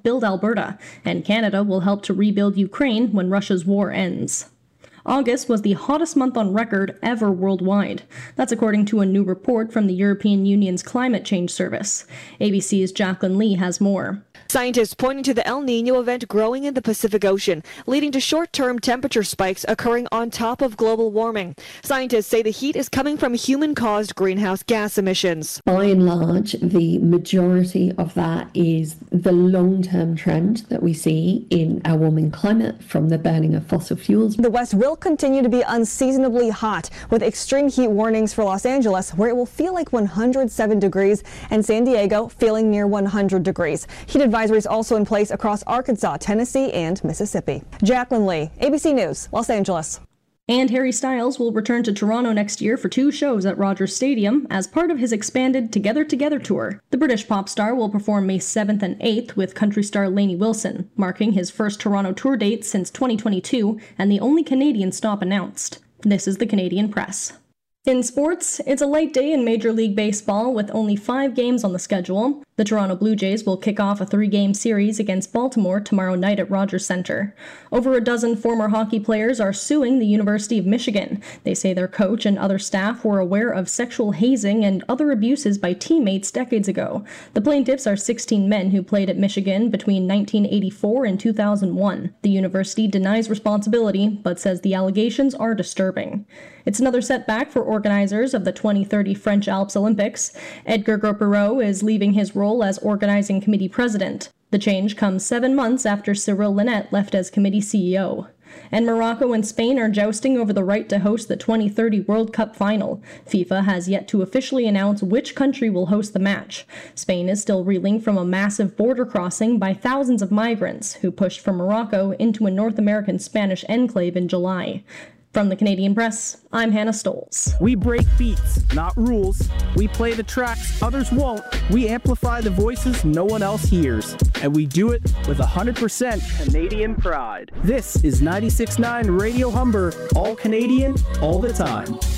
build Alberta, and Canada will help to rebuild Ukraine when Russia's war ends. August was the hottest month on record ever worldwide. That's according to a new report from the European Union's Climate Change Service. ABC's Jacqueline Lee has more. Scientists pointing to the El Niño event growing in the Pacific Ocean, leading to short-term temperature spikes occurring on top of global warming. Scientists say the heat is coming from human-caused greenhouse gas emissions. By and large, the majority of that is the long-term trend that we see in our warming climate from the burning of fossil fuels. The West will continue to be unseasonably hot, with extreme heat warnings for Los Angeles, where it will feel like 107 degrees, and San Diego feeling near 100 degrees. Heat advisories also in place across Arkansas, Tennessee, and Mississippi. Jacqueline Lee, ABC News, Los Angeles. And Harry Styles will return to Toronto next year for 2 shows at Rogers Stadium as part of his expanded Together Together tour. The British pop star will perform May 7th and 8th with country star Lainey Wilson, marking his first Toronto tour date since 2022 and the only Canadian stop announced. This is the Canadian Press. In sports, it's a light day in Major League Baseball with only 5 games on the schedule. The Toronto Blue Jays will kick off a 3-game series against Baltimore tomorrow night at Rogers Centre. Over a dozen former hockey players are suing the University of Michigan. They say their coach and other staff were aware of sexual hazing and other abuses by teammates decades ago. The plaintiffs are 16 men who played at Michigan between 1984 and 2001. The university denies responsibility, but says the allegations are disturbing. It's another setback for organizers of the 2030 French Alps Olympics. Edgar Groupereau is leaving his role as organizing committee president. The change comes 7 months after Cyril Linette left as committee CEO. And Morocco and Spain are jousting over the right to host the 2030 World Cup final. FIFA has yet to officially announce which country will host the match. Spain is still reeling from a massive border crossing by thousands of migrants who pushed from Morocco into a North American Spanish enclave in July. From the Canadian Press, I'm Hannah Stoles. We break beats, not rules. We play the tracks others won't. We amplify the voices no one else hears. And we do it with 100% Canadian pride. This is 96.9 Radio Humber, all Canadian, all the time.